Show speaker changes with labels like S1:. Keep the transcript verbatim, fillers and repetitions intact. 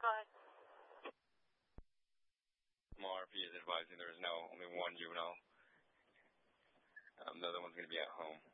S1: ahead.
S2: Small R P is advising there is now only one juvenile. Um, the other one's going to be at home.